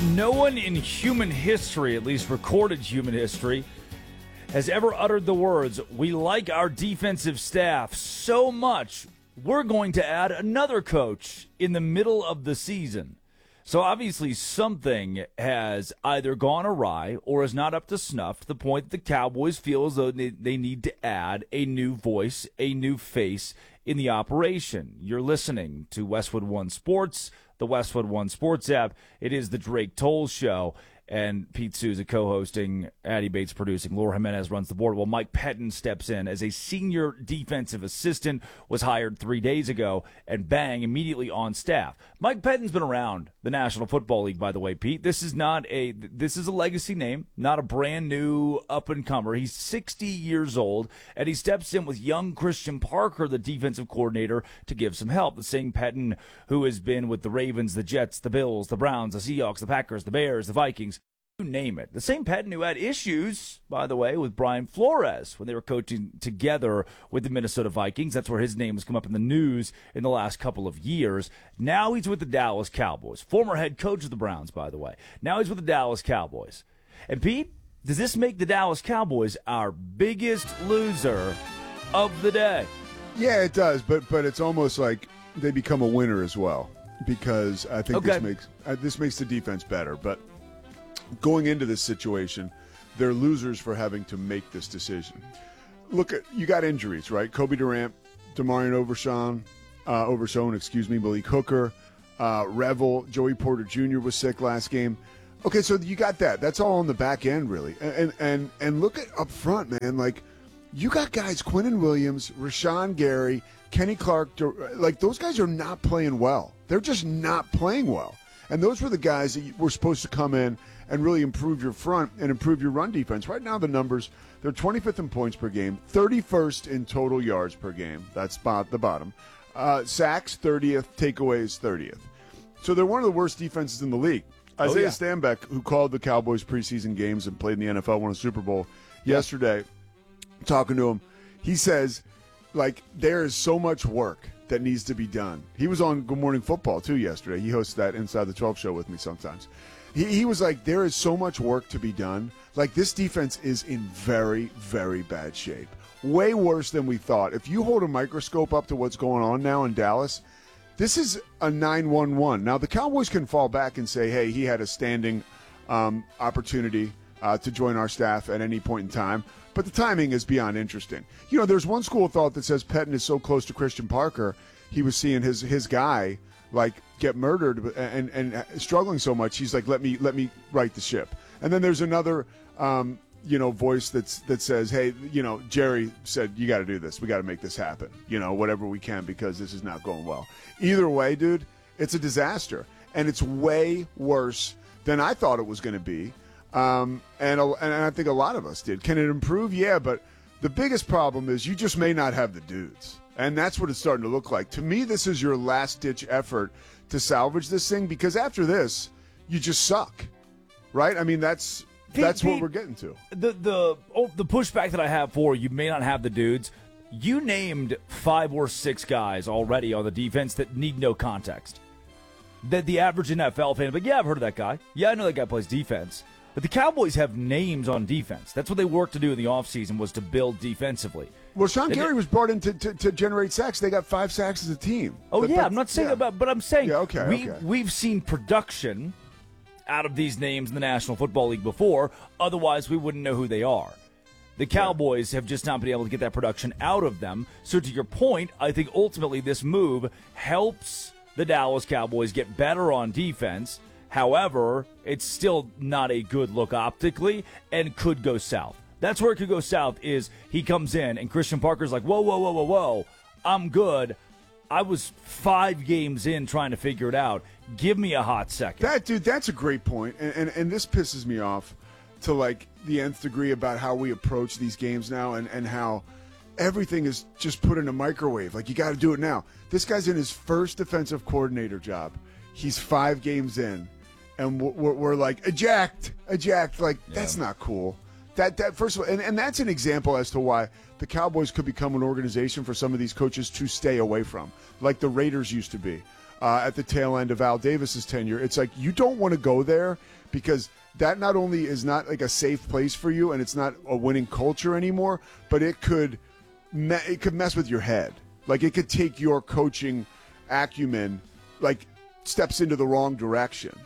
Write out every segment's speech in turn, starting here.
No one in human history, at least recorded human history, has ever uttered the words, "We like our defensive staff so much, we're going to add another coach in the middle of the season." So obviously something has either gone awry or is not up to snuff to the point that the Cowboys feel as though they need to add a new voice, a new face in the operation. You're listening to Westwood One Sports, the Westwood One Sports app. It is the Drake Toll Show. And Pete Souza co-hosting, Addie Bates producing, Laura Jimenez runs the board. Well, Mike Pettin steps in as a senior defensive assistant, was hired 3 days ago, and bang, immediately on staff. Mike Pettin's been around the National Football League, by the way, Pete. This is a legacy name, not a brand new up-and-comer. He's 60 years old, and he steps in with young Christian Parker, the defensive coordinator, to give some help. The same Pettin who has been with the Ravens, the Jets, the Bills, the Browns, the Seahawks, the Packers, the Bears, the Vikings. You name it. The same Pettin who had issues, by the way, with Brian Flores when they were coaching together with the Minnesota Vikings. That's where his name has come up in the news in the last couple of years. Now he's with the Dallas Cowboys. Former head coach of the Browns, by the way. Now he's with the Dallas Cowboys. And Pete, does this make the Dallas Cowboys our biggest loser of the day? Yeah, it does, but it's almost like they become a winner as well, because I think this makes the defense better. But going into this situation, they're losers for having to make this decision. Look, you got injuries, right? Kobe Durant, Demarion Overshown, Malik Hooker, Revel, Joey Porter Jr. was sick last game. Okay, so you got that. That's all on the back end, really. And look at up front, man. Like, you got guys, Quinnen Williams, Rashawn Gary, Kenny Clark. Like, those guys are not playing well. They're just not playing well. And those were the guys that were supposed to come in and really improve your front and improve your run defense. Right now, the numbers, they're 25th in points per game, 31st in total yards per game. That's the bottom. Sacks, 30th. Takeaways, 30th. So they're one of the worst defenses in the league. Isaiah Stanback, who called the Cowboys preseason games and played in the NFL, won a Super Bowl yesterday, talking to him, he says, like, there is so much work that needs to be done. He was on Good Morning Football, too, yesterday. He hosts that Inside the 12 show with me sometimes. He was like, there is so much work to be done. Like, this defense is in very, very bad shape. Way worse than we thought. If you hold a microscope up to what's going on now in Dallas, this is a 9-1-1. Now, the Cowboys can fall back and say, hey, he had a standing opportunity to join our staff at any point in time. But the timing is beyond interesting. You know, there's one school of thought that says Pettin is so close to Christian Parker, he was seeing his guy like get murdered and struggling so much. He's like, let me right the ship. And then there's another voice that says, hey, Jerry said you got to do this. We got to make this happen. Whatever we can, because this is not going well. Either way, dude, it's a disaster, and it's way worse than I thought it was going to be. And I think a lot of us did. Can it improve? Yeah, but the biggest problem is you just may not have the dudes. And that's what it's starting to look like. To me, this is your last-ditch effort to salvage this thing, because after this, you just suck, right? I mean, that's what we're getting to. The pushback that I have for you may not have the dudes. You named 5 or 6 guys already on the defense that need no context. That the average NFL fan, but yeah, I've heard of that guy. Yeah, I know that guy plays defense. But the Cowboys have names on defense. That's what they worked to do in the offseason, was to build defensively. Well, Sean Gary was brought in to generate sacks. They got 5 sacks as a team. I'm not saying about, but I'm saying okay. We've seen production out of these names in the National Football League before. Otherwise, we wouldn't know who they are. The Cowboys have just not been able to get that production out of them. So to your point, I think ultimately this move helps the Dallas Cowboys get better on defense. However, it's still not a good look optically and could go south. That's where it could go south, is he comes in and Christian Parker's like, whoa, I'm good. I was 5 games in trying to figure it out. Give me a hot second. That's a great point. And this pisses me off to like the nth degree about how we approach these games now and how everything is just put in a microwave. Like, you got to do it now. This guy's in his first defensive coordinator job. He's 5 games in. And we're like, eject. Like, that's not cool. That first of all, and that's an example as to why the Cowboys could become an organization for some of these coaches to stay away from, like the Raiders used to be. at the tail end of Al Davis's tenure. It's like you don't want to go there because that not only is not like a safe place for you and it's not a winning culture anymore, but it could mess with your head. Like it could take your coaching acumen like steps into the wrong direction.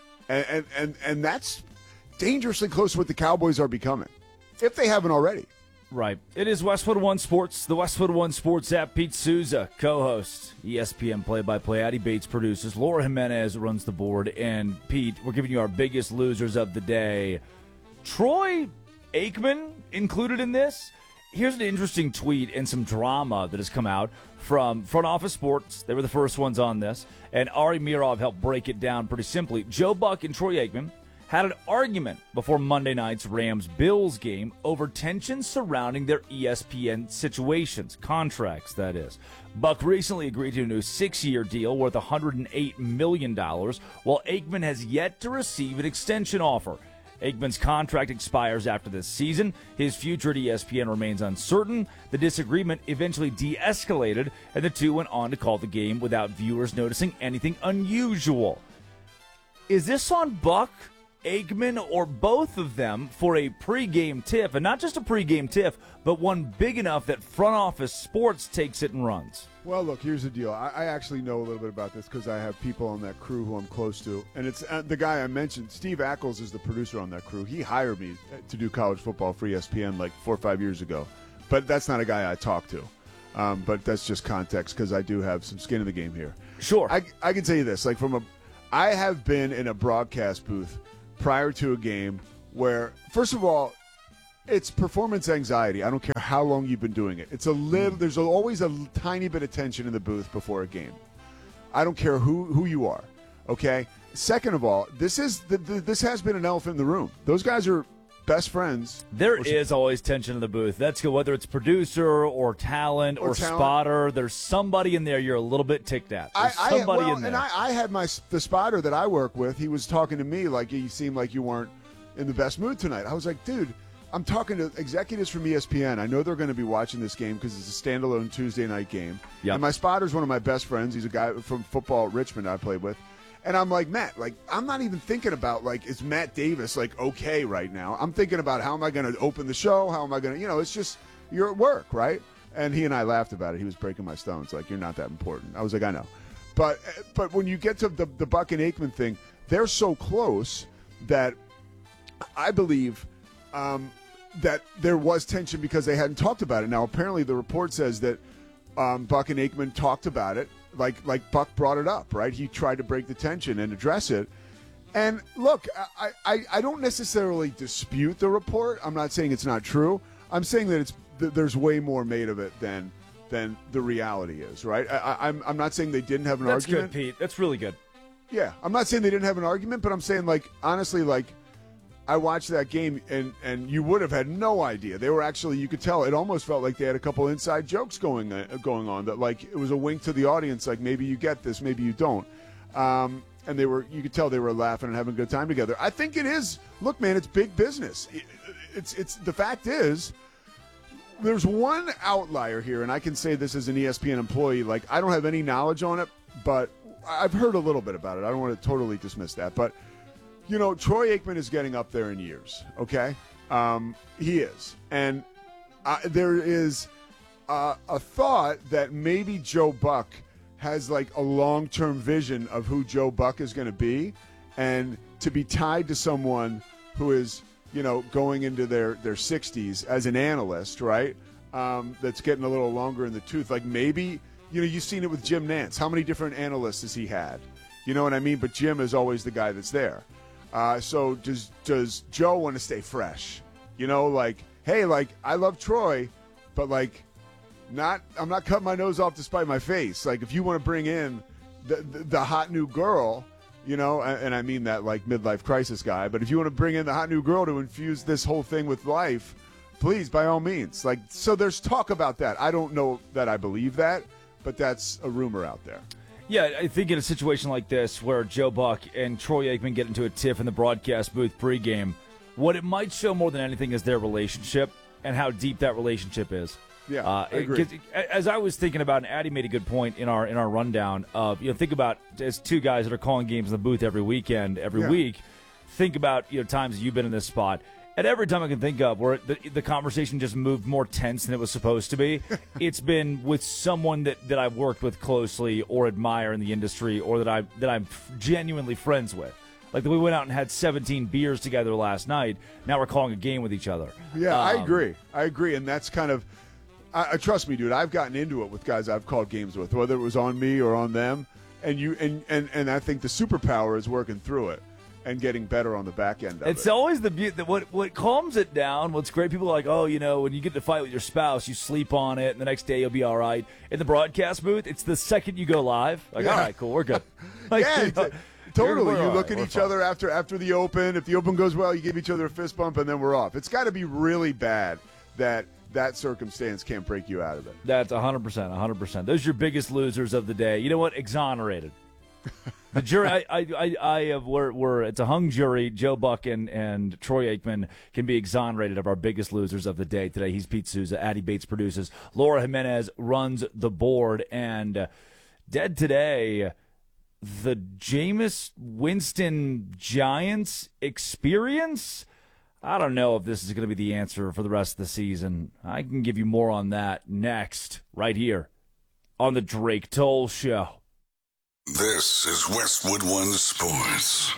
And that's dangerously close to what the Cowboys are becoming, if they haven't already. Right. It is Westwood One Sports, the Westwood One Sports app. Pete Souza, co-host, ESPN play-by-play. Addie Bates produces. Laura Jimenez runs the board. And, Pete, we're giving you our biggest losers of the day. Troy Aikman included in this. Here's an interesting tweet and some drama that has come out from Front Office Sports. They were the first ones on this. And Ari Mirov helped break it down pretty simply. Joe Buck and Troy Aikman had an argument before Monday night's Rams-Bills game over tensions surrounding their ESPN situations, contracts, that is. Buck recently agreed to a new 6-year deal worth $108 million, while Aikman has yet to receive an extension offer. Aikman's contract expires after this season. His future at ESPN remains uncertain. The disagreement eventually de-escalated, and the two went on to call the game without viewers noticing anything unusual. Is this on Buck, Aikman, or both of them for a pregame tiff? And not just a pregame tiff, but one big enough that Front Office Sports takes it and runs. Well, look, here's the deal. I actually know a little bit about this because I have people on that crew who I'm close to. And it's the guy I mentioned, Steve Ackles, is the producer on that crew. He hired me to do college football for ESPN like 4 or 5 years ago. But that's not a guy I talk to. But that's just context because I do have some skin in the game here. Sure. I can tell you this. Like I have been in a broadcast booth prior to a game where, first of all, it's performance anxiety. I don't care how long you've been doing it. It's a little. There's always a tiny bit of tension in the booth before a game. I don't care who you are. Okay. Second of all, this has been an elephant in the room. Those guys are best friends. There is always tension in the booth. That's good. Whether it's producer or talent or spotter, there's somebody in there you're a little bit ticked at. There's somebody in there. And I had the spotter that I work with. He was talking to me like you seemed like you weren't in the best mood tonight. I was like, dude, I'm talking to executives from ESPN. I know they're going to be watching this game because it's a standalone Tuesday night game. Yep. And my spotter's one of my best friends. He's a guy from football at Richmond I played with. And I'm like, Matt, like, I'm not even thinking about, like, is Matt Davis, like, okay right now? I'm thinking about how am I going to open the show? How am I going to, it's just, you're at work, right? And he and I laughed about it. He was breaking my stones, like, you're not that important. I was like, I know. But when you get to the Buck and Aikman thing, they're so close that I believe that there was tension because they hadn't talked about it. Now, apparently the report says that Buck and Aikman talked about it. Like Buck brought it up, right? He tried to break the tension and address it. And look, I don't necessarily dispute the report. I'm not saying it's not true. I'm saying that there's way more made of it than the reality is, right? I'm not saying they didn't have an argument. That's good, Pete. That's really good. Yeah, I'm not saying they didn't have an argument, but I'm saying, like, honestly, like, I watched that game, and you would have had no idea. They were actually, you could tell, it almost felt like they had a couple inside jokes going on, that, like, it was a wink to the audience, like, maybe you get this, maybe you don't. And you could tell they were laughing and having a good time together. I think it is, look, man, it's big business. It's the fact is, there's one outlier here, and I can say this as an ESPN employee, like, I don't have any knowledge on it, but I've heard a little bit about it. I don't want to totally dismiss that, but Troy Aikman is getting up there in years, okay? He is. And there is a thought that maybe Joe Buck has, like, a long-term vision of who Joe Buck is going to be, and to be tied to someone who is, going into their 60s as an analyst, right, that's getting a little longer in the tooth. Like, maybe, you've seen it with Jim Nantz. How many different analysts has he had? You know what I mean? But Jim is always the guy that's there. So does Joe want to stay fresh? Like, hey, like, I love Troy, but, like, I'm not cutting my nose off to spite my face. Like, if you want to bring in the hot new girl, and I mean that, like, midlife crisis guy, but if you want to bring in the hot new girl to infuse this whole thing with life, please, by all means. Like, so there's talk about that. I don't know that I believe that, but that's a rumor out there. Yeah, I think in a situation like this where Joe Buck and Troy Aikman get into a tiff in the broadcast booth pregame, what it might show more than anything is their relationship and how deep that relationship is. Yeah, I agree. As I was thinking about, and Addie made a good point in our rundown of, think about as two guys that are calling games in the booth every weekend, every week. Think about times you've been in this spot. And every time I can think of where the conversation just moved more tense than it was supposed to be, it's been with someone that I've worked with closely or admire in the industry, or that I'm genuinely friends with. Like, we went out and had 17 beers together last night. Now we're calling a game with each other. Yeah, I agree. And that's kind of, trust me, dude, I've gotten into it with guys I've called games with, whether it was on me or on them. And I think the superpower is working through it and getting better on the back end of it. It's always what calms it down. What's great, people are like, when you get to fight with your spouse, you sleep on it, and the next day you'll be all right. In the broadcast booth, it's the second you go live. Like, all right, cool, we're good. Like, totally. You look at each other after the Open. If the Open goes well, you give each other a fist bump, and then we're off. It's got to be really bad that circumstance can't break you out of it. That's 100%, 100%. Those are your biggest losers of the day. You know what? Exonerated. The jury, it's a hung jury. Joe Buck and Troy Aikman can be exonerated of our biggest losers of the day today. He's Pete Souza. Addie Bates produces. Laura Jimenez runs the board. And dead today, the Jameis Winston Giants experience. I don't know if this is going to be the answer for the rest of the season. I can give you more on that next, right here on the Drake Toll Show. This is Westwood One Sports.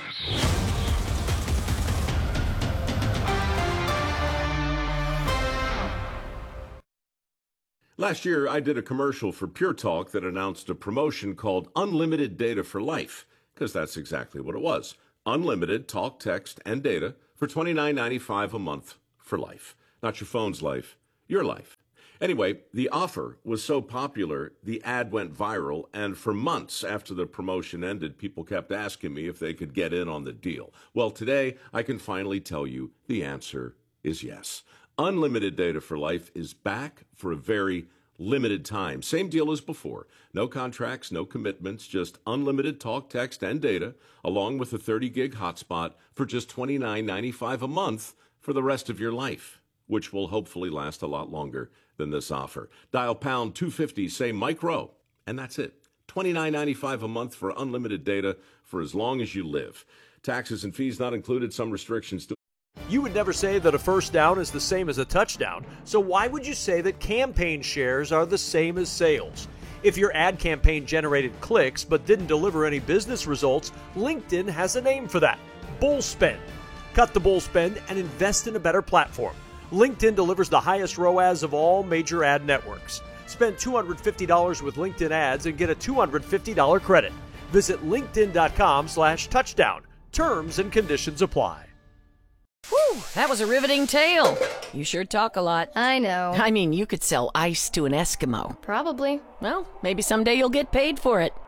Last year, I did a commercial for Pure Talk that announced a promotion called Unlimited Data for Life, because that's exactly what it was. Unlimited talk, text, and data for $29.95 a month for life. Not your phone's life, your life. Anyway, the offer was so popular, the ad went viral, and for months after the promotion ended, people kept asking me if they could get in on the deal. Well, today, I can finally tell you the answer is yes. Unlimited Data for Life is back for a very limited time. Same deal as before. No contracts, no commitments, just unlimited talk, text, and data, along with a 30-gig hotspot for just $29.95 a month for the rest of your life, which will hopefully last a lot longer than this offer. Dial pound 250, say micro, and that's it. $29.95 a month for unlimited data for as long as you live. Taxes and fees not included, some restrictions. You would never say that a first down is the same as a touchdown, so why would you say that campaign shares are the same as sales? If your ad campaign generated clicks but didn't deliver any business results, LinkedIn has a name for that: bull spend. Cut the bull spend and invest in a better platform. LinkedIn delivers the highest ROAS of all major ad networks. Spend $250 with LinkedIn ads and get a $250 credit. Visit linkedin.com/touchdown. Terms and conditions apply. Whew, that was a riveting tale. You sure talk a lot. I know. I mean, you could sell ice to an Eskimo. Probably. Well, maybe someday you'll get paid for it.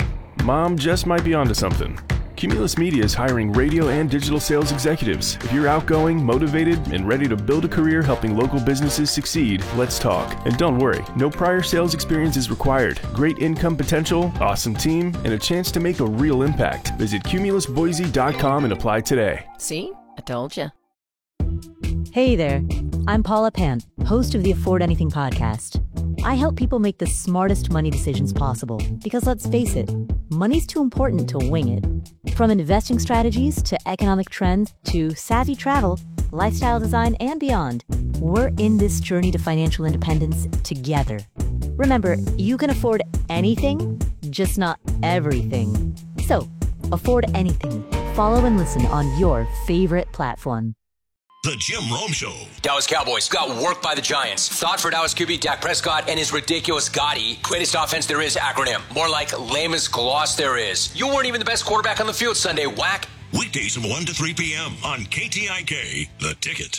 Mom just might be onto something. Cumulus Media is hiring radio and digital sales executives. If you're outgoing, motivated, and ready to build a career helping local businesses succeed, let's talk. And don't worry, no prior sales experience is required. Great income potential, awesome team, and a chance to make a real impact. Visit cumulusboise.com and apply today. See? I told you. Hey there, I'm Paula Pan, host of the Afford Anything podcast. I help people make the smartest money decisions possible because, let's face it, money's too important to wing it. From investing strategies to economic trends to savvy travel, lifestyle design, and beyond, we're in this journey to financial independence together. Remember, you can afford anything, just not everything. So, afford anything. Follow and listen on your favorite platform. The Jim Rome Show. Dallas Cowboys got worked by the Giants. Thought for Dallas QB Dak Prescott and his ridiculous Gotti. Greatest offense there is acronym. More like lamest gloss there is. You weren't even the best quarterback on the field Sunday, whack. Weekdays from 1 to 3 p.m. on KTIK, The Ticket.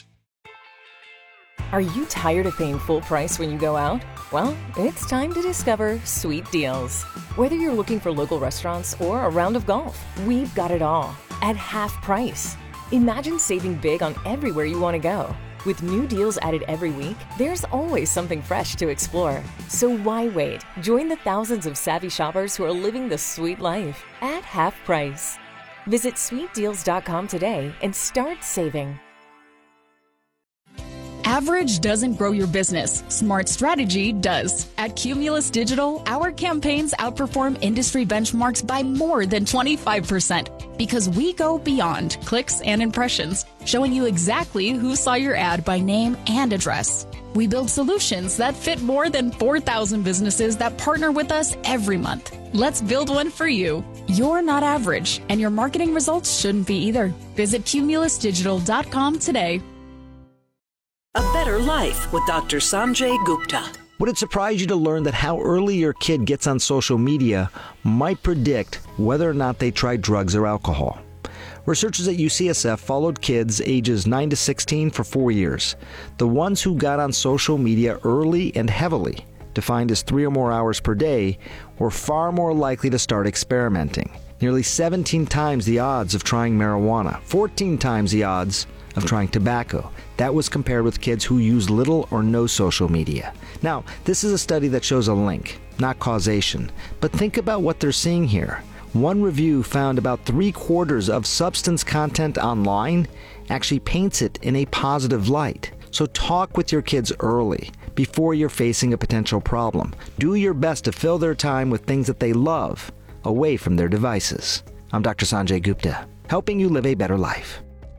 Are you tired of paying full price when you go out? Well, it's time to discover Sweet Deals. Whether you're looking for local restaurants or a round of golf, we've got it all at half price. Imagine saving big on everywhere you want to go. With new deals added every week, there's always something fresh to explore. So why wait? Join the thousands of savvy shoppers who are living the sweet life at half price. Visit sweetdeals.com today and start saving. Average doesn't grow your business. Smart strategy does. At Cumulus Digital, our campaigns outperform industry benchmarks by more than 25% because we go beyond clicks and impressions, showing you exactly who saw your ad by name and address. We build solutions that fit more than 4,000 businesses that partner with us every month. Let's build one for you. You're not average, and your marketing results shouldn't be either. Visit cumulusdigital.com today. A Better Life with Dr. Sanjay Gupta. Would it surprise you to learn that how early your kid gets on social media might predict whether or not they try drugs or alcohol? Researchers at UCSF followed kids ages 9 to 16 for 4 years. The ones who got on social media early and heavily, defined as 3 or more hours per day, were far more likely to start experimenting. Nearly 17 times the odds of trying marijuana, 14 times the odds of trying tobacco. That was compared with kids who use little or no social media. Now, this is a study that shows a link, not causation. But think about what they're seeing here. One review found about 3/4 of substance content online actually paints it in a positive light. So talk with your kids early, before you're facing a potential problem. Do your best to fill their time with things that they love, away from their devices. I'm Dr. Sanjay Gupta, helping you live a better life.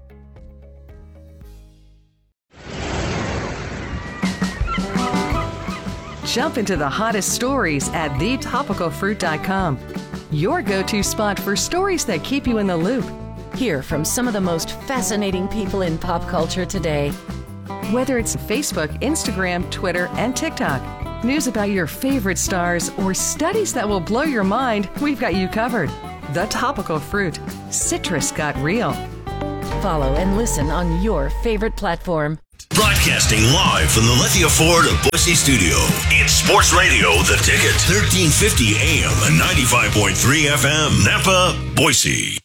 Jump into the hottest stories at thetopicalfruit.com. Your go-to spot for stories that keep you in the loop. Hear from some of the most fascinating people in pop culture today. Whether it's Facebook, Instagram, Twitter, and TikTok, news about your favorite stars, or studies that will blow your mind, we've got you covered. The Topical Fruit. Citrus got real. Follow and listen on your favorite platform. Broadcasting live from the Lithia Ford of Boise studio. It's Sports Radio, The Ticket. 1350 AM and 95.3 FM, Napa, Boise.